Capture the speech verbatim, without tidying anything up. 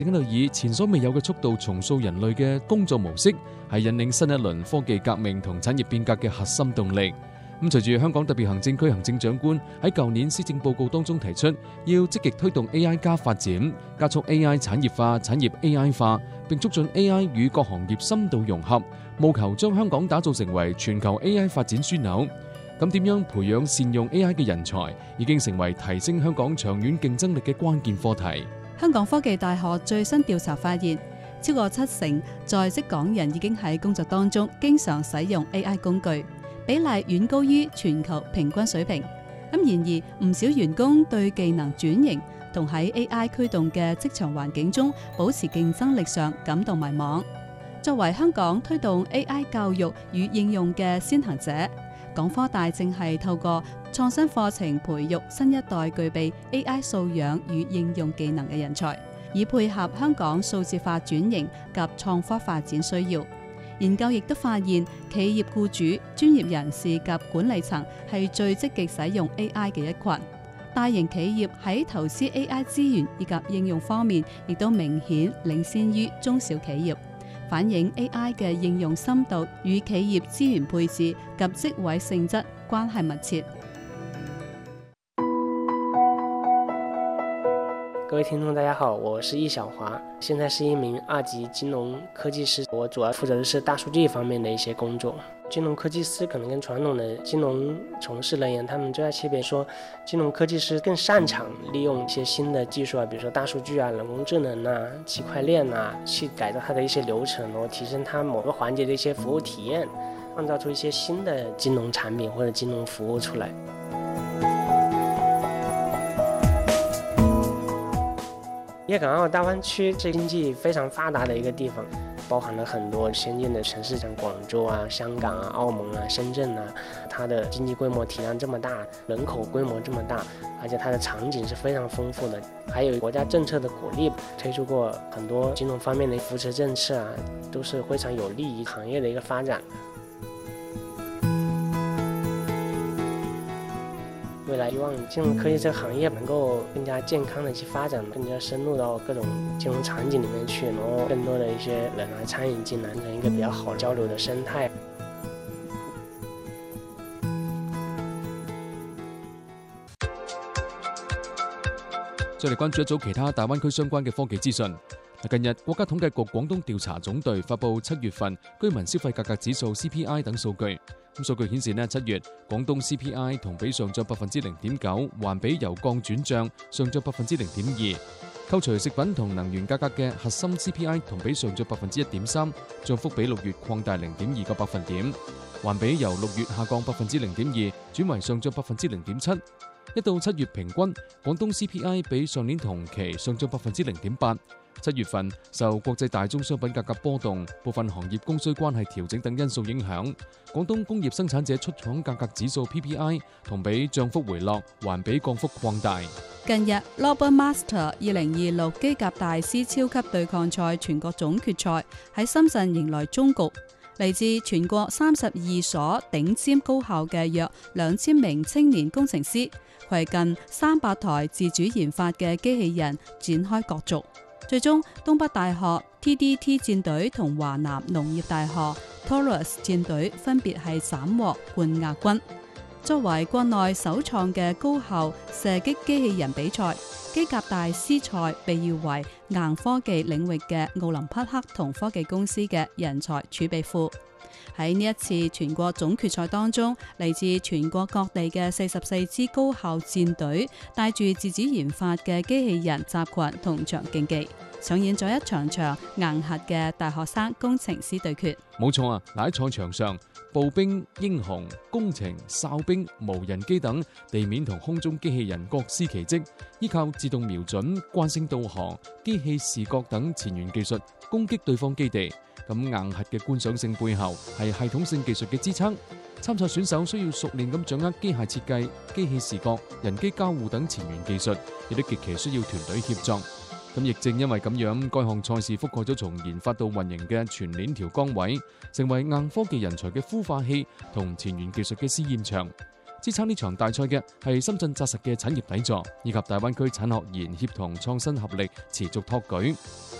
喺度以前所未有嘅速度重塑人類嘅工作模式，係引領新一輪科技革命同產業變革嘅核心動力。咁隨住香港特別行政區行政長官喺舊年施政報告當中提出，要積極推動 A I 加發展，加速 A I 產業化、產業 A I 化，並促進 A I 與各行業深度融合，務求將香港打造成為全球 A I 發展樞紐。咁點樣培養善用 A I 嘅人才，已經成為提升香港長遠競爭力嘅關鍵課題。 香港科技大學最新調查發現，超過七成在職港人已經喺工作當中經常使用 A I 工具，比例遠高於全球平均水平。咁然而，唔少員工對技能轉型同喺 A I 驅動嘅職場環境中保持競爭力上感到迷茫。作為香港推動 A I 教育與應用嘅先行者，港科大正係透過創新課程培育新一代具備 A I 素養與應用技能嘅人才，以配合香港數字化轉型及創科發展需要。研究亦都發現，企業僱主、專業人士及管理層係最積極使用 A I 嘅一群。大型企業喺投資 A I 資源以及應用方面，亦都明顯領先於中小企業，反映 A I 嘅應用深度與企業資源配置及職位性質關係密切。 各位聽眾大家好，我是易小華，現在是一名二級金融科技師，我主要負責的是大數據方面的一些工作。金融科技師可能跟傳統的金融從事人員，他們最大區別說，金融科技師更擅長利用一些新的技術啊，比如說大數據啊、人工智能啊、區塊鏈啊，去改造它的一些流程，然後提升它某個環節的一些服務體驗，創造出一些新的金融產品或者金融服務出來。粵港澳大灣區是經濟非常發達的一個地方，包含了很多先進的城市，像廣州啊、香港啊、澳門啊、深圳啊，它的經濟規模體量這麼大，人口規模這麼大，而且它的場景是非常豐富的，還有國家政策的鼓勵，推出過很多金融方面的扶持政策啊，都是非常有利於行業的一個發展。未來希望金融科技這個行業能夠更加健康的去發展，更加深入到各種金融場景裏面去，然後更多的一些人來參與進來，成一個比較好交流的生態。 再嚟關注一組其他大灣區相關嘅科技資訊。近日，國家統計局廣東調查總隊發布七月份居民消費價格指數 C P I 等數據。咁數據顯示呢，七月廣東 C P I 同比上漲百分之零點九，環比由降轉漲，上漲百分之零點二。扣除食品同能源價格嘅核心 C P I 同比上漲百分之一點三，漲幅比六月擴大零點二個百分點，環比由六月下降百分之零點二，轉為上漲百分之零點七。一到七月平均，廣東 C P I 比上年同期上漲百分之零點八。七月份受國際大宗商品價格波動、部分行業供需關係調整等因素影響，廣東工業生產者出廠價格指數 P P I 同比漲幅回落，環比降幅擴大。 近日 ，Lobermaster 二零二六機甲大師超級對抗賽全國總決賽喺深圳迎來終局。嚟自全國三十二所頂尖高校嘅約兩千名青年工程師，攜近三百台自主研發嘅機器人展開角逐。最終，東北大學 T D T 戰隊同華南農業大學 Taurus 戰隊分別係斬獲冠亞軍。作為國內首創嘅高校射擊機器人比賽，機甲大師賽被譽為硬科技領域嘅奧林匹克同科技公司嘅人才儲備庫。喺呢一次全國總決賽當中，嚟自全國各地嘅四十四支高校戰隊，帶住自主研發嘅機器人集群同場競技，上演咗一場場硬核嘅大學生工程師對決。 冇錯啊！嗱，喺賽場上，步兵、英雄、工程、哨兵、無人機等地面同空中機器人各司其職，依靠自動瞄準、慣性導航、機器視覺等前沿技術攻擊對方基地。咁硬核嘅觀賞性背後係系統性技術嘅支撐。參賽選手需要熟練咁掌握機械設計、機器視覺、人機交互等前沿技術，亦都極其需要團隊協作。咁亦正因為咁樣，該項賽事覆蓋咗從研發到運營嘅全鏈條崗位，成為硬科技人才嘅孵化器同前沿技術嘅試驗場。 支撐呢場大賽嘅係深圳紮實嘅產業底座，以及大灣區產學研協同創新合力持續托舉。